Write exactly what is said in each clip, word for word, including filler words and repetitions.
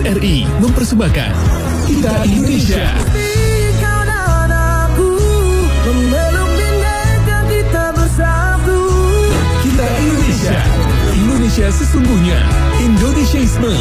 R I mempersembahkan Kita Indonesia. Kita Indonesia, Indonesia sesungguhnya, Indonesiaisme.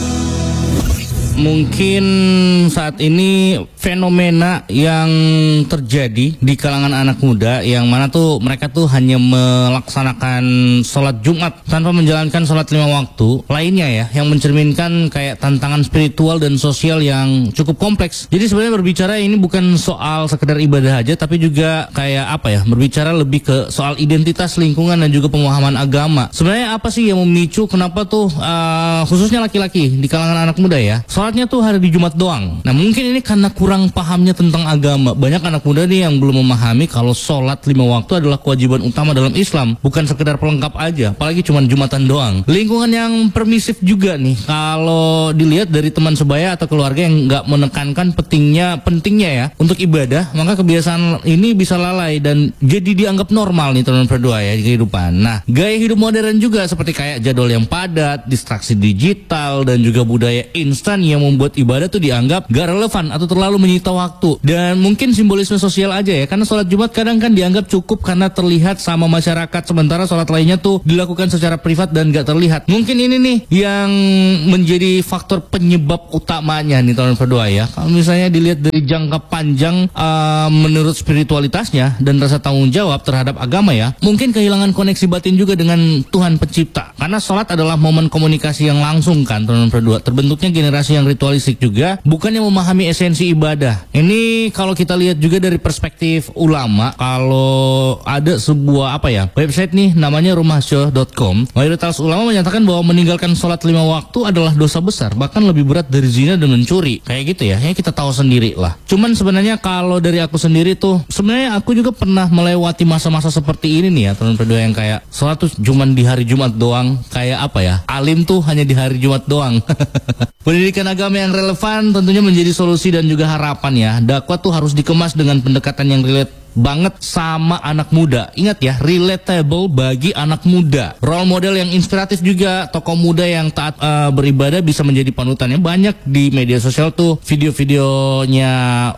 Mungkin saat ini fenomena yang terjadi di kalangan anak muda yang mana tuh mereka tuh hanya melaksanakan sholat Jumat tanpa menjalankan sholat lima waktu lainnya ya, yang mencerminkan kayak tantangan spiritual dan sosial yang cukup kompleks. Jadi sebenarnya berbicara ini bukan soal sekedar ibadah aja, tapi juga kayak apa ya, berbicara lebih ke soal identitas lingkungan dan juga pemahaman agama. Sebenarnya apa sih yang memicu kenapa tuh uh, khususnya laki-laki di kalangan anak muda ya, sholatnya tuh hari di Jumat doang. Nah mungkin ini karena kurang pahamnya tentang agama. Banyak anak muda nih yang belum memahami kalau sholat lima waktu adalah kewajiban utama dalam Islam, bukan sekedar pelengkap aja, apalagi cuma Jumatan doang. Lingkungan yang permisif juga nih kalau dilihat dari teman sebaya atau keluarga yang nggak menekankan pentingnya pentingnya ya untuk ibadah, maka kebiasaan ini bisa lalai dan jadi dianggap normal nih teman berdua ya di kehidupan. Nah gaya hidup modern juga seperti kayak jadwal yang padat, distraksi digital, dan juga budaya instan yang membuat ibadah tuh dianggap gak relevan atau terlalu menyita waktu. Dan mungkin simbolisme sosial aja ya, karena sholat Jumat kadang kan dianggap cukup karena terlihat sama masyarakat, sementara sholat lainnya tuh dilakukan secara privat dan gak terlihat. Mungkin ini nih yang menjadi faktor penyebab utamanya nih teman berdua ya. Kalau misalnya dilihat dari jangka panjang uh, menurut spiritualitasnya dan rasa tanggung jawab terhadap agama ya, mungkin kehilangan koneksi batin juga dengan Tuhan Pencipta. Karena sholat adalah momen komunikasi yang langsung kan teman berdua. Terbentuknya generasi yang ritualistik juga, bukannya memahami esensi ibadah. Ini kalau kita lihat juga dari perspektif ulama, kalau ada sebuah apa ya, website nih namanya rumahsyah dot com, mayoritas ulama menyatakan bahwa meninggalkan sholat lima waktu adalah dosa besar, bahkan lebih berat dari zina dan mencuri. Kayak gitu ya, ya kita tahu sendiri lah. Cuman sebenarnya kalau dari aku sendiri tuh, sebenarnya aku juga pernah melewati masa-masa seperti ini nih ya teman berdua, yang kayak sholat tuh cuman di hari Jumat doang. Kayak apa ya, alim tuh hanya di hari Jumat doang. Pendidikan agama yang relevan tentunya menjadi solusi dan juga harapan ya. Dakwah tuh harus dikemas dengan pendekatan yang relate banget sama anak muda. Ingat ya, relatable bagi anak muda. Role model yang inspiratif juga, tokoh muda yang taat uh, beribadah bisa menjadi panutannya. Banyak di media sosial tuh video-videonya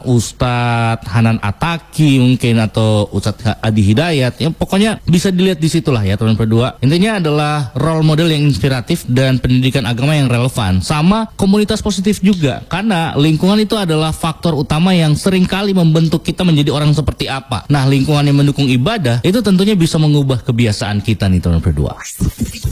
Ustadz Hanan Ataki mungkin, atau Ustadz Adi Hidayat. Ya pokoknya bisa dilihat di situlah ya teman berdua. Intinya adalah role model yang inspiratif dan pendidikan agama yang relevan, sama komunitas positif juga. Karena lingkungan itu adalah faktor utama yang seringkali membentuk kita menjadi orang seperti apa. Nah, lingkungan yang mendukung ibadah itu tentunya bisa mengubah kebiasaan kita nih teman berdua.